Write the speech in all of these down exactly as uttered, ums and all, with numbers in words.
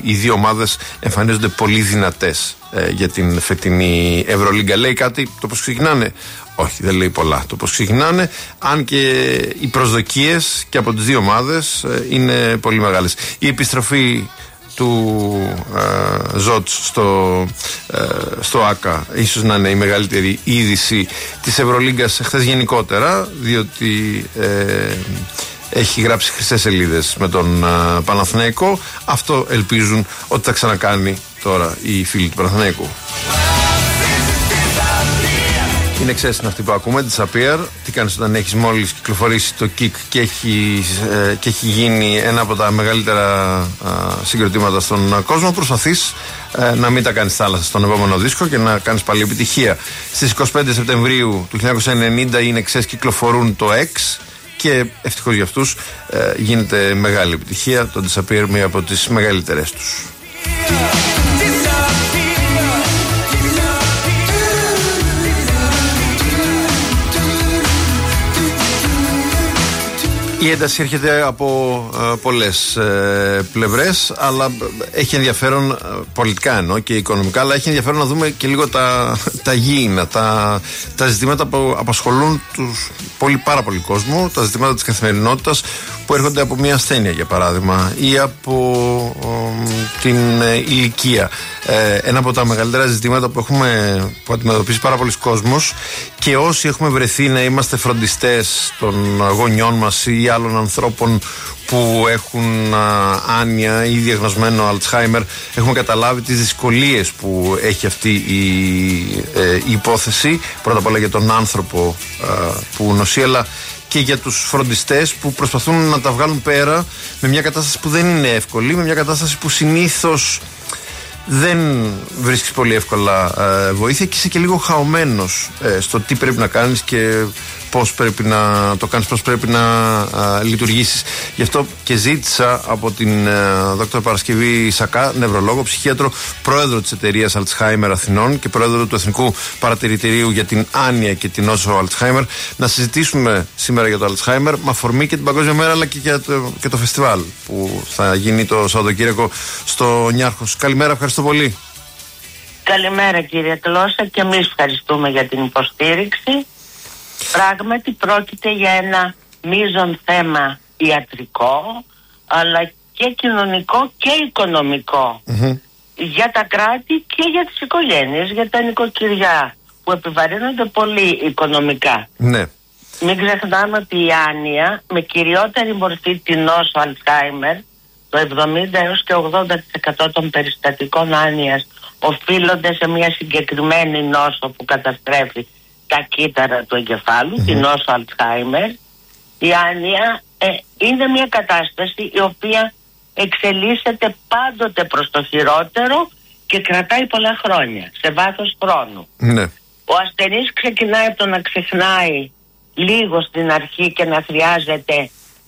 οι δύο ομάδες εμφανίζονται πολύ δυνατές ε, για την φετινή Ευρωλίγκα. Λέει κάτι το πώς ξεκινάνε? Όχι, δεν λέει πολλά το πώς ξεκινάνε, αν και οι προσδοκίες και από τις δύο ομάδες ε, είναι πολύ μεγάλες. Η επιστροφή του ε, Ζότς στο, ε, στο ΆΚΑ ίσως να είναι η μεγαλύτερη είδηση της Ευρωλίγκας χθες γενικότερα, διότι ε, έχει γράψει χρυσές σελίδες με τον ε, Παναθηναϊκό. Αυτό ελπίζουν ότι θα ξανακάνει τώρα οι φίλοι του Παναθηναϊκού. Είναι ξέστη αυτή που ακούμε, Disappear. Τι κάνεις όταν έχεις μόλις κυκλοφορήσει το Kick και έχει, ε, και έχει γίνει ένα από τα μεγαλύτερα ε, συγκροτήματα στον κόσμο? Προσπαθείς ε, να μην τα κάνεις θάλασσα στον επόμενο δίσκο και να κάνεις πάλι επιτυχία. Στις είκοσι πέντε Σεπτεμβρίου του χίλια εννιακόσια ενενήντα οι Νεξές κυκλοφορούν το X και ευτυχώς για αυτούς ε, γίνεται μεγάλη επιτυχία. Το Disappear, μία από τις μεγαλύτερες τους. Η ένταση έρχεται από ε, πολλές ε, πλευρές, αλλά έχει ενδιαφέρον ε, πολιτικά εννοώ και οικονομικά, αλλά έχει ενδιαφέρον να δούμε και λίγο τα, τα γήινα, τα, τα ζητήματα που απασχολούν τους πολύ, πάρα πολύ κόσμο, τα ζητήματα της καθημερινότητας που έρχονται από μια ασθένεια, για παράδειγμα, ή από ε, την ε, ηλικία. Ε, ένα από τα μεγαλύτερα ζητήματα που έχουμε, που αντιμετωπίζει πάρα πολλοί κόσμος, και όσοι έχουμε βρεθεί να είμαστε φροντιστές των γονιών μας ή άλλων ανθρώπων που έχουν α, άνοια ή διαγνωσμένο Αλτσχάιμερ, έχουμε καταλάβει τις δυσκολίες που έχει αυτή η, ε, η υπόθεση, πρώτα απ' όλα για τον άνθρωπο α, που νοσεί, αλλά και για τους φροντιστές που προσπαθούν να τα βγάλουν πέρα με μια κατάσταση που δεν είναι εύκολη, με μια κατάσταση που συνήθως δεν βρίσκεις πολύ εύκολα ε, βοήθεια και είσαι και λίγο χαωμένος ε, στο τι πρέπει να κάνεις και πώς πρέπει να το κάνεις, πώς πρέπει να ε, λειτουργήσεις. Γι' αυτό και ζήτησα από την ε, Δ. Παρασκευή Σακά, νευρολόγο, ψυχίατρο, πρόεδρο της εταιρείας Alzheimer Αθηνών και πρόεδρο του Εθνικού Παρατηρητηρίου για την Άνοια και την Νόσο Alzheimer, να συζητήσουμε σήμερα για το Alzheimer με αφορμή και την Παγκόσμια Μέρα, αλλά και για το, και το φεστιβάλ που θα γίνει το Σαββατοκύριακο στο Νιάρχος. Καλημέρα, ευχαριστώ πολύ. Καλημέρα κύριε Κλώσσα, και εμείς ευχαριστούμε για την υποστήριξη. Πράγματι πρόκειται για ένα μείζον θέμα ιατρικό, αλλά και κοινωνικό και οικονομικό mm-hmm. για τα κράτη και για τις οικογένειες, για τα νοικοκυριά που επιβαρύνονται πολύ οικονομικά. Ναι. Μην ξεχνάμε ότι η άνοια με κυριότερη μορφή την νόσο Αλτσχάιμερ, το εβδομήντα έως και ογδόντα τοις εκατό των περιστατικών άνοιας οφείλονται σε μια συγκεκριμένη νόσο που καταστρέφει τα κύτταρα του εγκεφάλου, mm-hmm. την νόσο Αλτσχάιμερ. Η άνοια ε, είναι μια κατάσταση η οποία εξελίσσεται πάντοτε προς το χειρότερο και κρατάει πολλά χρόνια, σε βάθος χρόνου. Ναι. Ο ασθενής ξεκινάει από το να ξεχνάει λίγο στην αρχή και να χρειάζεται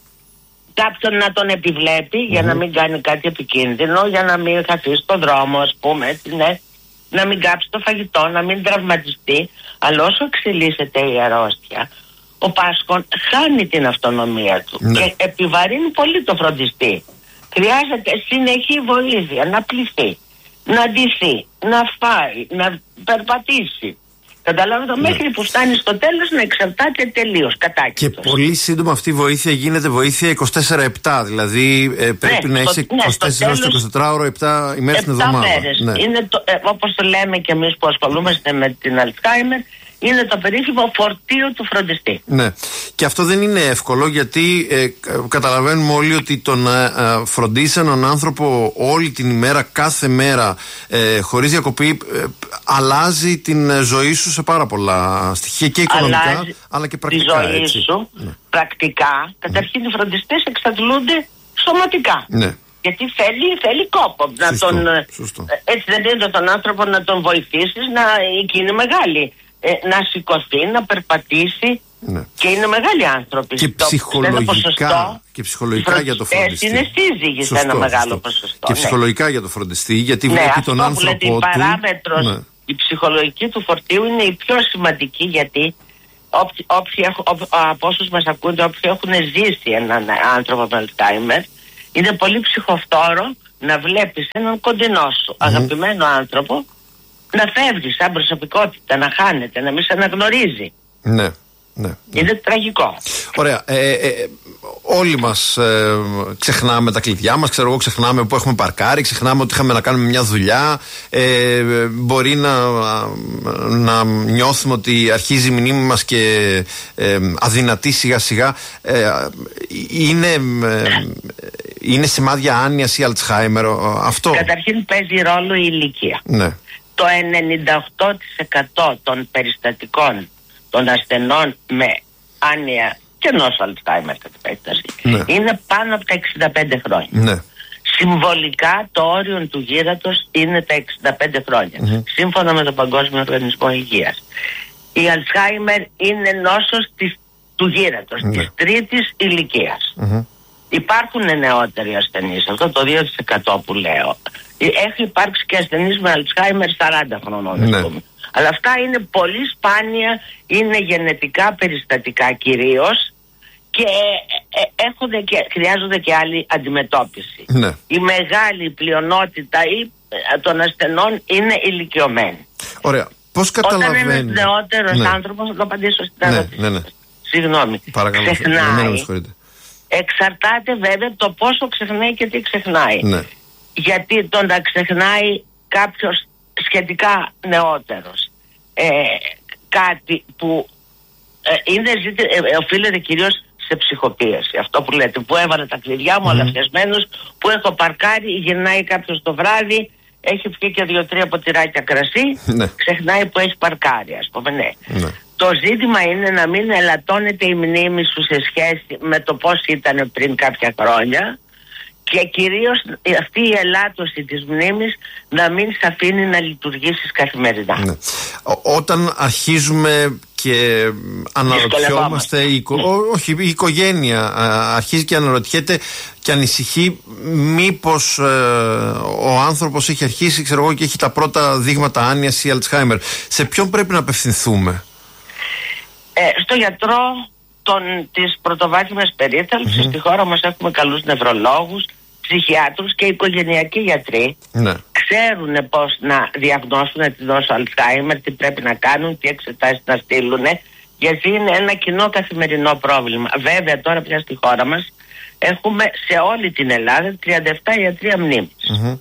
κάποιον να τον επιβλέπει mm-hmm. για να μην κάνει κάτι επικίνδυνο, για να μην χαθεί στον δρόμο, ας πούμε, ναι, να μην κάψει το φαγητό, να μην τραυματιστεί. Αλλά όσο εξελίσσεται η αρρώστια, ο πάσχων χάνει την αυτονομία του ναι. και επιβαρύνει πολύ το φροντιστή. Χρειάζεται συνεχή βοήθεια, να πληθεί, να ντυθεί, να φάει, να περπατήσει. Καταλάβετε, ναι. μέχρι που φτάνει στο τέλος να εξαρτάται τελείως, κατάκητος. Και πολύ σύντομα αυτή η βοήθεια γίνεται βοήθεια είκοσι τέσσερα επτά, δηλαδή ε, πρέπει ναι, να είσαι είκοσι τέσσερα ώρες, εικοσιτετράωρο, επτά ημέρες την εβδομάδα. Ναι. Είναι το, ε, όπως το λέμε και εμείς που ασχολούμαστε με την Αλτσχάιμερ, είναι το περίφημο φορτίο του φροντιστή. Ναι. Και αυτό δεν είναι εύκολο, γιατί ε, καταλαβαίνουμε όλοι ότι το να ε, φροντίσει έναν άνθρωπο όλη την ημέρα, κάθε μέρα, ε, χωρίς διακοπή, ε, αλλάζει την ζωή σου σε πάρα πολλά στοιχεία και οικονομικά, αλλάζει αλλά και πρακτικά. Τη ζωή έτσι. σου ναι. πρακτικά. Καταρχήν ναι. οι φροντιστές εξαντλούνται σωματικά. Ναι. Γιατί θέλει, θέλει κόπο. Σωστό, να τον, σωστό. Έτσι δεν είναι τον άνθρωπο να τον βοηθήσεις, να, εκεί είναι μεγάλη. Ε, να σηκωθεί, να περπατήσει ναι. και είναι μεγάλοι άνθρωποι. Και το, ψυχολογικά, και ψυχολογικά για το φροντιστή. Είναι σύζυγοι σε ένα μεγάλο σωστό. ποσοστό. Και ναι. ψυχολογικά για το φροντιστή, γιατί ναι, βλέπει τον άνθρωπο που λέτε, του. Η παράμετρος, ναι. η ψυχολογική του φορτίου είναι η πιο σημαντική, γιατί όποιοι, όποιοι, από όσους μας ακούνται, όποιοι έχουν ζήσει έναν άνθρωπο με Αλτσχάιμερ, είναι πολύ ψυχοφθόρο να βλέπεις έναν κοντινό σου, mm-hmm. αγαπημένο άνθρωπο, να φεύγει σαν προσωπικότητα, να χάνεται, να μην σε αναγνωρίζει. Ναι. Ναι, ναι. Είναι τραγικό. Ωραία. Ε, ε, όλοι μας ε, ξεχνάμε τα κλειδιά μας. Ξέρω εγώ, ξεχνάμε που έχουμε παρκάρει, ξεχνάμε ότι είχαμε να κάνουμε μια δουλειά. Ε, μπορεί να, να νιώθουμε ότι αρχίζει η μνήμη μας και ε, αδυνατεί σιγά σιγά. Ε, είναι, ε, είναι σημάδια άνοιας ή Αλτσχάιμερ αυτό? Καταρχήν παίζει ρόλο η ηλικία. Ναι. Το ενενήντα οκτώ τοις εκατό των περιστατικών των ασθενών με άνοια και νόσο Αλτσχάιμερ κατά επέκταση, ναι, είναι πάνω από τα εξήντα πέντε χρόνια. Ναι. Συμβολικά το όριο του γύρατος είναι τα εξήντα πέντε χρόνια, mm-hmm. σύμφωνα με τον Παγκόσμιο Οργανισμό Υγείας. Η Αλτσχάιμερ είναι νόσος της, του γύρατος, mm-hmm. της τρίτης ηλικίας. Mm-hmm. Υπάρχουν νεότεροι ασθενείς, αυτό το δύο τοις εκατό που λέω. Έχει υπάρξει και ασθενείς με Αλτσχάιμερ σαράντα χρονών, ναι. Αλλά αυτά είναι πολύ σπάνια, είναι γενετικά περιστατικά κυρίως και έχουν και, χρειάζονται και άλλη αντιμετώπιση. Ναι. Η μεγάλη πλειονότητα των ασθενών είναι ηλικιωμένοι. Ωραία. Πώς καταλαβαίνει... Όταν ένας νεότερος ναι. άνθρωπος, θα το απαντήσω στην ναι, ερώτηση. Ναι, ναι. Συγγνώμη. Παρακαλώ, ξεχνάει. Εξαρτάται βέβαια το πόσο ξεχνάει και τι ξεχνάει. Ναι. Γιατί το να ξεχνάει κάποιος σχετικά νεότερος ε, κάτι που ε, είναι ζήτη, ε, οφείλεται κυρίως σε ψυχοπίεση. Αυτό που λέτε, που έβαλε τα κλειδιά μου, mm. αλαφιασμένους, που έχω παρκάρει, γυρνάει κάποιος το βράδυ, έχει πιει και δύο-τρία ποτηράκια κρασί, ναι. ξεχνάει που έχει παρκάρει, ας πούμε, ναι. ναι. Το ζήτημα είναι να μην ελαττώνεται η μνήμη σου σε σχέση με το πώς ήταν πριν κάποια χρόνια και κυρίως αυτή η ελάττωση της μνήμης να μην σε αφήνει να λειτουργήσεις καθημερινά. Ναι. Όταν αρχίζουμε και αναρωτιόμαστε, η, οικο... όχι, η οικογένεια α, αρχίζει και αναρωτιέται και ανησυχεί μήπως ε, ο άνθρωπος έχει αρχίσει, ξέρω εγώ, και έχει τα πρώτα δείγματα άνοιας ή Αλτσχάιμερ. Σε ποιον πρέπει να απευθυνθούμε? Ε, στο γιατρό των, της πρωτοβάθμιας περίθαλψης. Mm-hmm. Στη χώρα μας έχουμε καλούς νευρολόγους, ψυχιάτρους και οικογενειακοί γιατροί. Ναι. Ξέρουν πώς να διαγνώσουν τη νόσο Αλτσχάιμερ, τι πρέπει να κάνουν, τι εξετάσεις να στείλουν, γιατί είναι ένα κοινό καθημερινό πρόβλημα. Βέβαια τώρα πια στη χώρα μας έχουμε σε όλη την Ελλάδα τριάντα επτά ιατρεία μνήμης. Mm-hmm.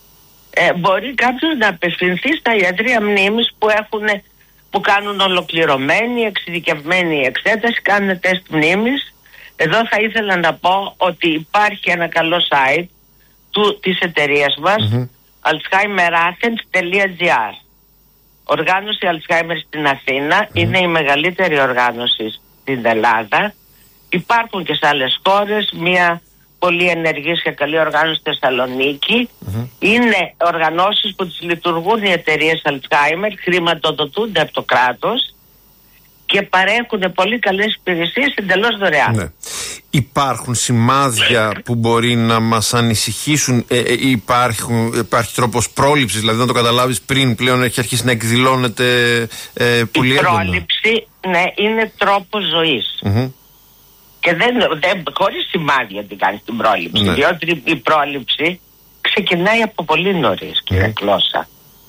Ε, μπορεί κάποιος να απευθυνθεί στα ιατρεία μνήμης που έχουν, που κάνουν ολοκληρωμένη, εξειδικευμένη εξέταση, κάνουν τεστ μνήμης. Εδώ θα ήθελα να πω ότι υπάρχει ένα καλό site του, της εταιρείας μας, mm-hmm. αλτσχάιμερ άθενς τελεία τζι άρ. Οργάνωση Αλτσχάιμερ στην Αθήνα, mm-hmm. είναι η μεγαλύτερη οργάνωση στην Ελλάδα. Υπάρχουν και σε άλλες χώρες, μια πολύ ενεργής και καλή οργάνωση στη Θεσσαλονίκη. Mm-hmm. Είναι οργανώσεις που τις λειτουργούν οι εταιρείες Αλτσχάιμερ, χρηματοδοτούνται από το κράτος και παρέχουν πολύ καλές υπηρεσίες εντελώς δωρεάν. Ναι. Υπάρχουν σημάδια που μπορεί να μας ανησυχήσουν? Ε, ε, υπάρχουν, υπάρχει τρόπος πρόληψης, δηλαδή να το καταλάβεις πριν πλέον έχει αρχίσει να εκδηλώνεται ε, πολύ έντονα? Η πρόληψη, ναι, είναι τρόπος ζωής. Mm-hmm. Και δεν, δεν, χωρίς σημάδια την κάνεις την πρόληψη, ναι. διότι η πρόληψη ξεκινάει από πολύ νωρίς, κύριε mm. Κλώσσα.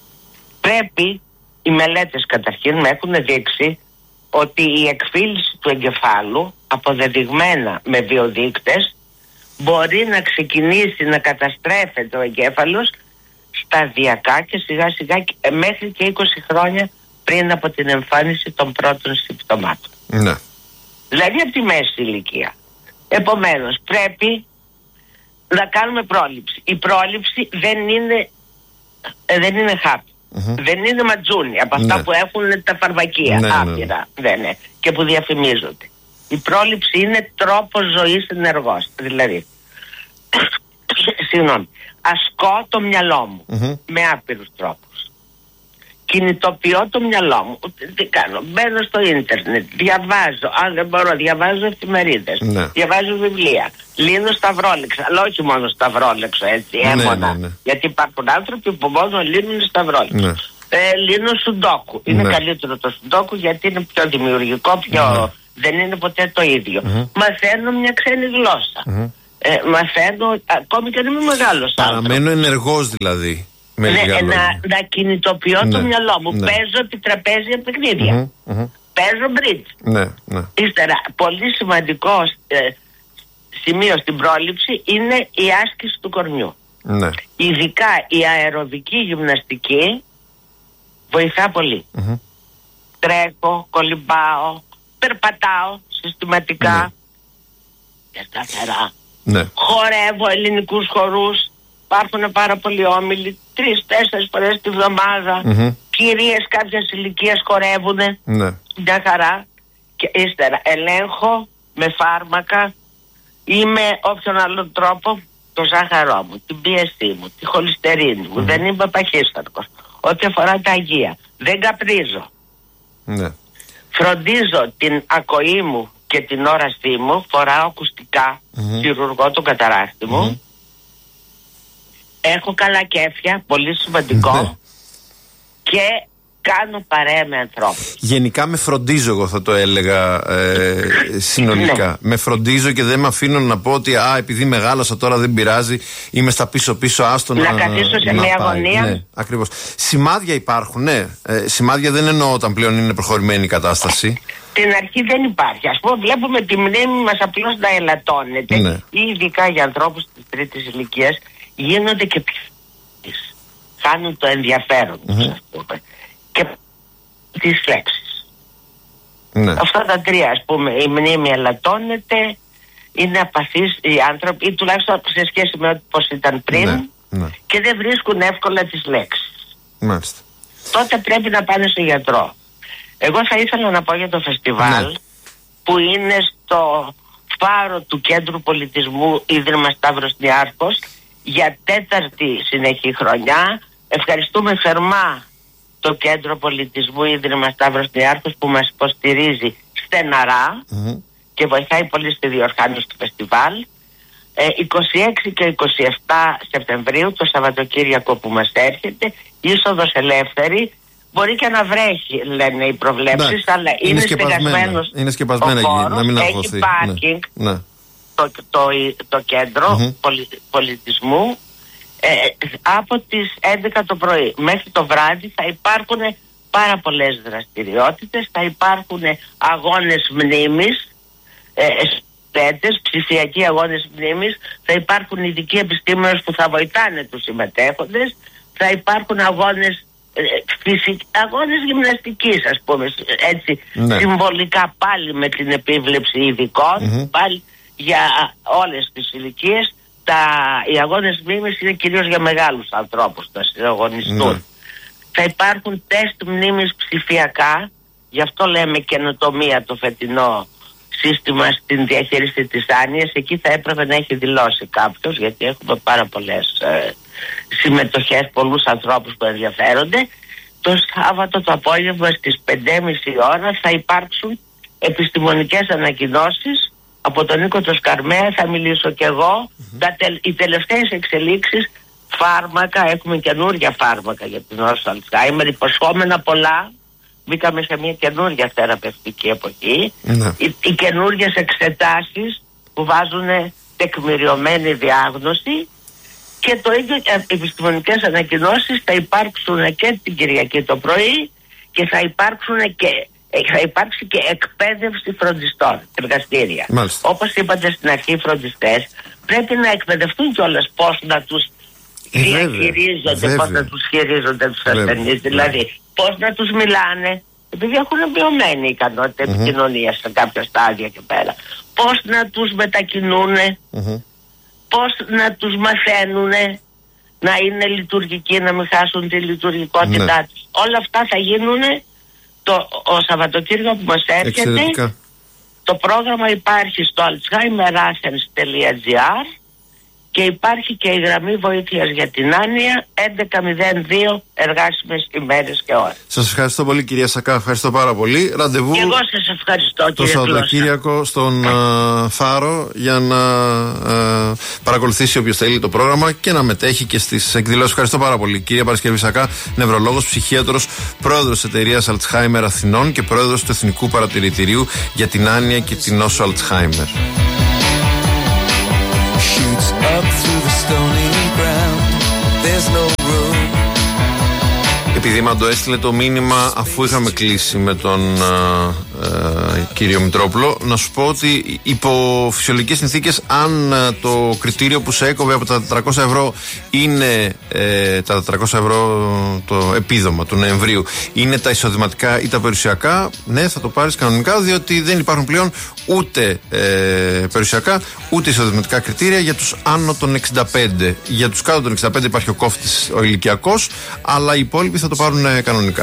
Πρέπει, οι μελέτες καταρχήν με έχουν δείξει ότι η εκφύλιση του εγκεφάλου, αποδεδειγμένα με βιοδείκτες, μπορεί να ξεκινήσει να καταστρέφεται ο εγκέφαλος σταδιακά και σιγά σιγά μέχρι και είκοσι χρόνια πριν από την εμφάνιση των πρώτων συμπτωμάτων. Ναι. Δηλαδή από τη μέση ηλικία. Επομένως πρέπει να κάνουμε πρόληψη. Η πρόληψη δεν είναι, δεν είναι χάπι. Mm-hmm. Δεν είναι ματζούνι από αυτά, ναι, που έχουν τα φαρμακεία, ναι, άπειρα, ναι, ναι, και που διαφημίζονται. Η πρόληψη είναι τρόπος ζωής ενεργός. Δηλαδή συγγνώμη, ασκώ το μυαλό μου mm-hmm. με άπειρους τρόπους. Κινητοποιώ το μυαλό μου. Τι κάνω? Μπαίνω στο ίντερνετ, διαβάζω. Αν δεν μπορώ, διαβάζω εφημερίδες, ναι, διαβάζω βιβλία, λύνω σταυρόλεξα. Αλλά όχι μόνο σταυρόλεξο, έτσι, έμονα. Ναι, ναι, ναι. Γιατί υπάρχουν άνθρωποι που μόνο λύνουν σταυρόλεξο. Ναι. Ε, λύνω σουντόκου. Είναι, ναι, καλύτερο το σουντόκου γιατί είναι πιο δημιουργικό, πιο... Ναι. δεν είναι ποτέ το ίδιο. Mm-hmm. Μαθαίνω μια ξένη γλώσσα. Mm-hmm. ε, μαθαίνω, ακόμη και αν είμαι μεγάλος. Παραμένω ενεργός δηλαδή. Ναι, να, να κινητοποιώ ναι, το μυαλό μου. Ναι. Παίζω τραπέζια παιχνίδια. Mm-hmm, mm-hmm. Παίζω bridge. Ναι, ναι. Ύστερα, πολύ σημαντικό ε, σημείο στην πρόληψη είναι η άσκηση του κορμιού. Ναι. Ειδικά η αεροβική γυμναστική βοηθά πολύ. Mm-hmm. Τρέχω, κολυμπάω, περπατάω συστηματικά ναι. και σταθερά. Ναι. Χορεύω ελληνικούς χορούς. Υπάρχουν πάρα πολλοί όμιλοι, τρεις-τέσσερις φορές τη βδομάδα. Mm-hmm. Κυρίες κάποιες ηλικίες χορεύουνε. Ναι. Μια χαρά. Και ύστερα ελέγχω με φάρμακα ή με όποιον άλλον τρόπο το ζάχαρό μου, την πίεσή μου, τη χολυστερίνη μου. Mm-hmm. Δεν είμαι παχύσταρκος. Ό,τι αφορά τα αγία. Δεν καπνίζω. Ναι. Φροντίζω την ακοή μου και την όρασή μου. Φοράω ακουστικά. Mm-hmm. Χειρουργώ το καταράκτη μου. Mm-hmm. Έχω καλά κέφια, πολύ σημαντικό. Ναι. Και κάνω παρέα με ανθρώπους. Γενικά με φροντίζω, εγώ θα το έλεγα ε, συνολικά. Ναι. Με φροντίζω και δεν με αφήνω να πω ότι α, επειδή μεγάλωσα τώρα δεν πειράζει, είμαι στα πίσω-πίσω, άστο να, να καθίσω σε να μια πάει. αγωνία. Ναι, ακριβώς. Σημάδια υπάρχουν, ναι. Ε, σημάδια δεν εννοώ όταν πλέον είναι προχωρημένη η κατάσταση. Στην αρχή δεν υπάρχει. Ας πούμε, βλέπουμε τη μνήμη μας απλώς να ελαττώνεται. Ναι. Ή ειδικά για ανθρώπους της τρίτης ηλικίας γίνονται και πιο χάνουν το ενδιαφέρον τους, mm-hmm. ας πούμε. Και τις λέξεις. Ναι. Αυτά τα τρία, ας πούμε, η μνήμη ελαττώνεται, είναι απαθείς οι άνθρωποι, ή τουλάχιστον σε σχέση με όπως ήταν πριν, ναι, ναι. και δεν βρίσκουν εύκολα τις λέξεις. Μάλιστα. Τότε πρέπει να πάνε στο γιατρό. Εγώ θα ήθελα να πω για το φεστιβάλ, ναι. που είναι στο φάρο του Κέντρου Πολιτισμού Ίδρυμα Σταύρος Νιάρχος για τέταρτη συνεχή χρονιά. Ευχαριστούμε θερμά το Κέντρο Πολιτισμού Ίδρυμα Σταύρος Νιάρχος που μας υποστηρίζει στεναρά mm-hmm. και βοηθάει πολύ στη διοργάνωση του φεστιβάλ. Ε, είκοσι έξι και είκοσι επτά Σεπτεμβρίου, το Σαββατοκύριακο που μας έρχεται, είσοδος ελεύθερη. Μπορεί και να βρέχει, λένε οι προβλέψεις, ναι, αλλά είναι, είναι στεγασμένος είναι σκεπασμένα, ο χώρος, να μην έχει πάρκινγκ ναι, ναι. το, το, το κέντρο mm-hmm. πολι, πολιτισμού. Ε, από τις έντεκα το πρωί μέχρι το βράδυ θα υπάρχουν πάρα πολλές δραστηριότητες, θα υπάρχουν αγώνες μνήμης, ε, σπέτες, ψηφιακοί αγώνες μνήμης, θα υπάρχουν ειδικοί επιστήμονες που θα βοηθάνε τους συμμετέχοντες, θα υπάρχουν αγώνες ε, φυσικ, αγώνες γυμναστικής, ας πούμε, έτσι, ναι. συμβολικά πάλι με την επίβλεψη ειδικών, mm-hmm. πάλι για όλες τις ηλικίες. Τα, οι αγώνες μνήμης είναι κυρίως για μεγάλους ανθρώπους να συναγωνιστούν. Ναι. Θα υπάρχουν τεστ μνήμης ψηφιακά, γι' αυτό λέμε καινοτομία το φετινό σύστημα στην διαχείριση της άνοιας. Εκεί θα έπρεπε να έχει δηλώσει κάποιος, γιατί έχουμε πάρα πολλές ε, συμμετοχές, πολλούς ανθρώπους που ενδιαφέρονται. Το Σάββατο το απόγευμα στις πέντε και μισή ώρα θα υπάρξουν επιστημονικές ανακοινώσεις. Από τον Νίκο το Σκαρμαία θα μιλήσω κι εγώ. Mm-hmm. Τα τε, οι τελευταίες εξελίξεις, φάρμακα, έχουμε καινούργια φάρμακα για την νόσο Αλτσχάιμερ, υποσχόμενα πολλά. Μπήκαμε σε μια καινούργια θεραπευτική εποχή. Mm-hmm. Οι, οι καινούργιες εξετάσεις που βάζουν τεκμηριωμένη διάγνωση, και το ίδιο επιστημονικές ανακοινώσεις θα υπάρξουν και την Κυριακή το πρωί, και θα υπάρξουν και θα υπάρξει και εκπαίδευση φροντιστών, εργαστήρια. Όπως είπατε στην αρχή, οι φροντιστές πρέπει να εκπαιδευτούν κιόλας πώς να τους ε, διαχειρίζονται, πώς να τους χειρίζονται τους ασθενείς, δηλαδή πώς να τους μιλάνε, επειδή έχουν βιωμένη ικανότητα mm-hmm. επικοινωνίας σε κάποια στάδια και πέρα, πώς να τους μετακινούν, mm-hmm. πώς να τους μαθαίνουν να είναι λειτουργικοί, να μην χάσουν τη λειτουργικότητά ναι. τους. Όλα αυτά θα γίνουν το ο Σαββατοκύριακο που μας έρχεται. Εξαιρετικά. Το πρόγραμμα υπάρχει στο alzheimer athens dot gr και υπάρχει και η γραμμή βοήθειας για την άνοια έντεκα μηδέν δύο εργάσιμες ημέρες και ώρες. Σας ευχαριστώ πολύ, κυρία Σακά, ευχαριστώ πάρα πολύ. Ραντεβού. Και εγώ σας ευχαριστώ, το Σαββατοκύριακο στον uh, Φάρο για να uh, παρακολουθήσει όποιος θέλει το πρόγραμμα και να μετέχει και στις εκδηλώσεις. Ευχαριστώ πάρα πολύ. Κυρία Παρασκευή Σακά, νευρολόγος, ψυχίατρος, πρόεδρος εταιρείας Alzheimer Αθηνών και πρόεδρος του Εθνικού Παρατηρητηρίου για την άνοια και την νόσο Alzheimer. up through the stony ground. There's no room. Επειδή Μαντο έστειλε το μήνυμα αφού είχαμε κλείσει με τον α, α, κύριο Μητρόπουλο, να σου πω ότι υπό φυσιολογικές συνθήκες, αν α, το κριτήριο που σε έκοβε από τα τετρακόσια ευρώ είναι ε, τα τετρακόσια ευρώ το επίδομα του Νοεμβρίου, είναι τα εισοδηματικά ή τα περιουσιακά, ναι, θα το πάρεις κανονικά, διότι δεν υπάρχουν πλέον ούτε ε, περιουσιακά ούτε εισοδηματικά κριτήρια για τους άνω των εξήντα πέντε. Για τους κάτω των εξήντα πέντε υπάρχει ο κόφτης ο ηλικιακός, αλλά οι υπόλοιποι θα το πάρουν ε, κανονικά.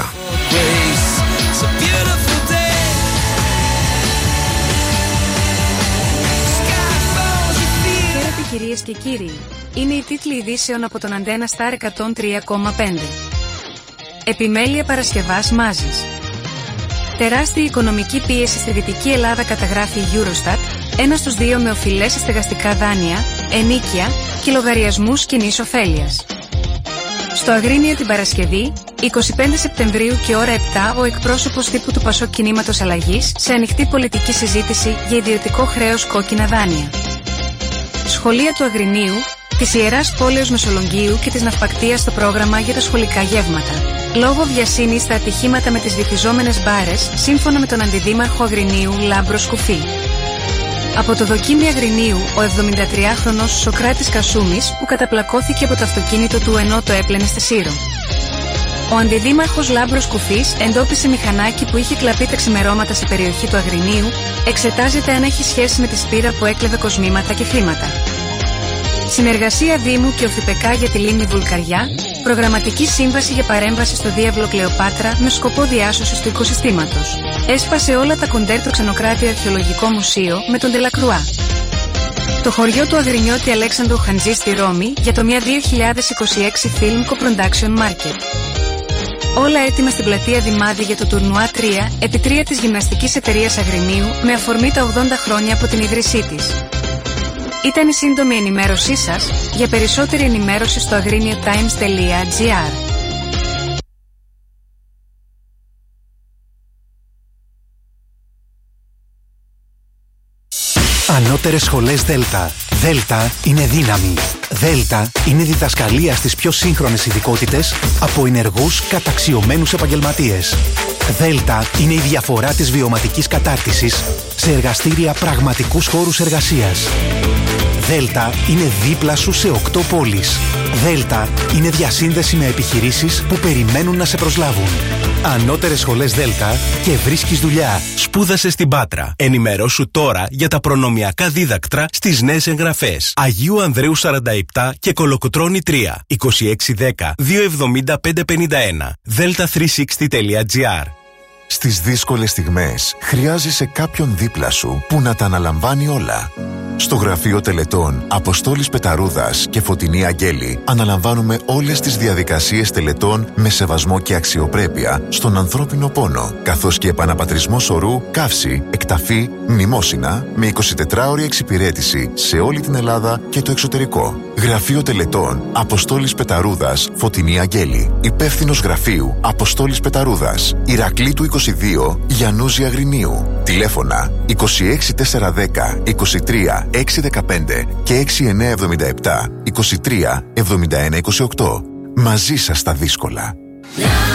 Χαίρετε κυρίες και κύριοι. Είναι οι τίτλοι ειδήσεων από τον Αντένα Star εκατόν τρία κόμμα πέντε. Επιμέλεια Παρασκευάς Μάζης. Τεράστια οικονομική πίεση στη Δυτική Ελλάδα, καταγράφει η Eurostat, ένα στους δύο με οφειλές σε στεγαστικά δάνεια, ενίκια και λογαριασμούς κοινής ωφέλειας. Στο Αγρίνιο την Παρασκευή, εικοστή πέμπτη Σεπτεμβρίου και ώρα επτά, ο εκπρόσωπος τύπου του Πασόκ Κινήματος Αλλαγής σε ανοιχτή πολιτική συζήτηση για ιδιωτικό χρέος κόκκινα δάνεια. Σχολεία του Αγρινίου, της Ιεράς Πόλεως Μεσολογγίου και της Ναυπακτείας στο πρόγραμμα για τα σχολικά γεύματα. Λόγω βιασύνης στα ατυχήματα με τις βυθιζόμενες μπάρες, σύμφωνα με τον αντιδήμαρχο Αγρινίου Λάμπρο Σκουφί. Από το δοκίμι Αγρινίου, ο εβδομηντατριάχρονος Σοκράτης Κασούμης, που καταπλακώθηκε από το αυτοκίνητο του ενώ το έπλαινε στη Σύρο. Ο αντιδήμαρχος Λάμπρος Κουφής εντόπισε μηχανάκι που είχε κλαπεί τα ξημερώματα σε περιοχή του Αγρινίου, εξετάζεται αν έχει σχέση με τη σπήρα που έκλεβε κοσμήματα και χρήματα. Συνεργασία Δήμου και ΟΦΙΠΕΚΑ για τη λίμνη Βουλκαριά, προγραμματική σύμβαση για παρέμβαση στο διάβλο Κλεοπάτρα με σκοπό διάσωσης του οικοσυστήματος. Έσπασε όλα τα κοντέρ το Ξενοκράτη Αρχαιολογικό Μουσείο με τον Τελακρουά. Το χωριό του Αγρινιώτη Αλέξανδρου Χαντζή στη Ρώμη για το μία δύο χιλιάδες είκοσι έξι Film Co-Production Market. Όλα έτοιμα στην πλατεία Δημάδη για το τουρνουά τρία επί τρία της Γυμναστικής Εταιρείας Αγρινίου με αφορμή τα ογδόντα χρόνια από την ίδρυσή της. Ήταν η σύντομη ενημέρωσή σας. Για περισσότερη ενημέρωση στο agriniotimes τελεία gr. Ανώτερες σχολές Δέλτα. Δέλτα είναι δύναμη. Δέλτα είναι διδασκαλία στις πιο σύγχρονες ειδικότητες από ενεργούς καταξιωμένους επαγγελματίες. Δέλτα είναι η διαφορά της βιωματικής κατάρτισης σε εργαστήρια πραγματικούς χώρους εργασίας. Δέλτα είναι δίπλα σου σε οκτώ πόλεις. Δέλτα είναι διασύνδεση με επιχειρήσεις που περιμένουν να σε προσλάβουν. Ανώτερες σχολές Δέλτα και βρίσκεις δουλειά. Σπούδασε στην Πάτρα. Ενημερώσου τώρα για τα προνομιακά δίδακτρα στις νέες εγγραφές. Αγίου Ανδρέου σαράντα επτά και Κολοκοτρώνη τρία. είκοσι έξι δέκα διακόσια εβδομήντα πέντε πενήντα ένα. δέλτα τριακόσια εξήντα τελεία gr. Στις δύσκολες στιγμές χρειάζεσαι κάποιον δίπλα σου που να τα αναλαμβάνει όλα. Στο γραφείο τελετών Αποστόλης Πεταρούδας και Φωτεινή Αγγέλη αναλαμβάνουμε όλες τις διαδικασίες τελετών με σεβασμό και αξιοπρέπεια στον ανθρώπινο πόνο, καθώς και επαναπατρισμό σωρού, καύση, εκταφή, μνημόσυνα με εικοσιτετράωρη εξυπηρέτηση σε όλη την Ελλάδα και το εξωτερικό. Γραφείο τελετών Αποστόλης Πεταρούδας, Φωτεινή Αγγέλη. Υπεύθυνος γραφείου Αποστόλης Πεταρούδας, Ηρακλήτου είκοσι δύο, Γιαννούζη Αγρινίου. Τηλέφωνα είκοσι έξι τετρακόσια δέκα είκοσι τρία έξι δεκαπέντε και έξι εννιά εβδομήντα επτά είκοσι τρία εβδομήντα ένα είκοσι οκτώ. Μαζί σας στα δύσκολα.